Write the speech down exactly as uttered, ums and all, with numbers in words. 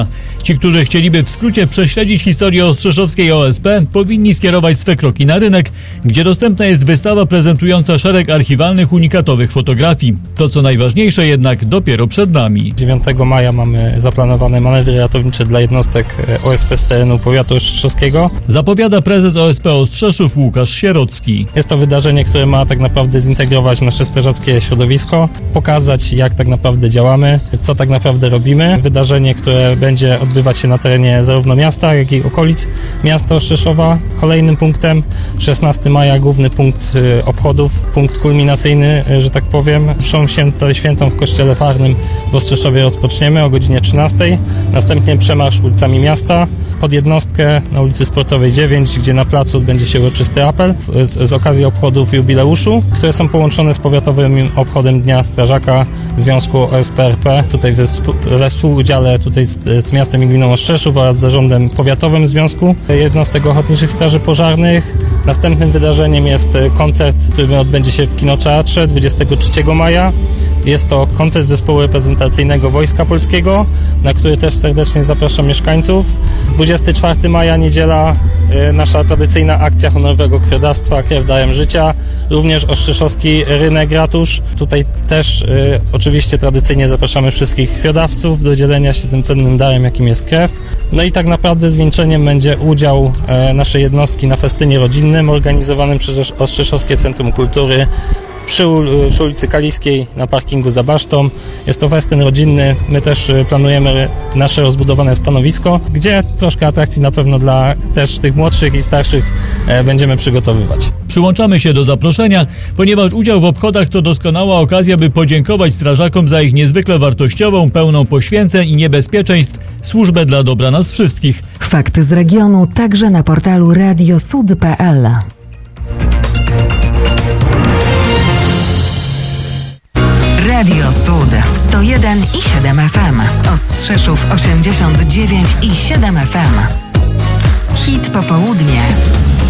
Ci, którzy chcieliby w skrócie prześledzić historię ostrzeszowskiej O S P, powinni skierować swe kroki na rynek, gdzie dostępna jest wystawa prezentująca szereg archiwalnych, unikatowych fotografii. To, co najważniejsze jednak, dopiero przed nami. dziewiątego maja mamy zaplanowane manewry ratownicze dla jednostek O S P z terenu powiatu ostrzeszowskiego. Zapowiada prezes O S P Ostrzeszów Łukasz Sierocki. Jest to wydarzenie, które ma tak naprawdę zintegrować nasze strażackie środowisko, pokazać, jak tak naprawdę działamy, co tak naprawdę robimy. Wydarzenie, które będzie odbywać się na terenie zarówno miasta, jak i okolic miasta Ostrzeszowa. Kolejnym punktem szesnastego maja główny punkt obchodów, punkt kulminacyjny, że tak powiem. Mszą święto, świętą w kościele farnym w Ostrzeszowie rozpoczniemy o godzinie trzynastej. Następnie przemarsz ulicami miasta pod jednostkę na ulicy Sportowej dziewięć, gdzie na placu odbędzie się uroczysty apel z, z okazji obchodów jubileuszu, które są połączone z powiatowym obchodem Dnia Strażaka Związku O S P R P, tutaj we, we współudziale tutaj z, z miastem i gminą Ostrzeszów oraz zarządem powiatowym Związku Jednostek Ochotniczych Straży Pożarnych. Następnym wydarzeniem jest koncert, który odbędzie się w Kinoteatrze dwudziestego trzeciego maja. Jest to koncert zespołu reprezentacyjnego Wojska Polskiego, na który też serdecznie zapraszam mieszkańców. dwudziestego czwartego maja, niedziela, nasza tradycyjna akcja honorowego krwiodawstwa Krew darem życia. Również Ostrzeszowski Rynek Ratusz. Tutaj też y, oczywiście tradycyjnie zapraszamy wszystkich krwiodawców do dzielenia się tym cennym darem, jakim jest krew. No i tak naprawdę zwieńczeniem będzie udział e, naszej jednostki na festynie rodzinnym organizowanym przez Ostrzeszowskie Centrum Kultury przy, przy ulicy Kaliskiej na parkingu za Basztą. Jest to festyn rodzinny. My też planujemy nasze rozbudowane stanowisko, gdzie troszkę atrakcji na pewno dla też tych młodszych i starszych e, będziemy przygotowywać. Przyłączamy się do zaproszenia, ponieważ udział w obchodach to doskonała okazja, by podziękować strażakom za ich niezwykle wartościową, pełną poświęceń i niebezpieczeństw służbę dla dobra nas wszystkich. Fakty z regionu także na portalu radio sud kropka p l. Radio Sud sto jeden i siedem F M, Ostrzeszów osiemdziesiąt dziewięć i siedem F M. Hit Popołudnie.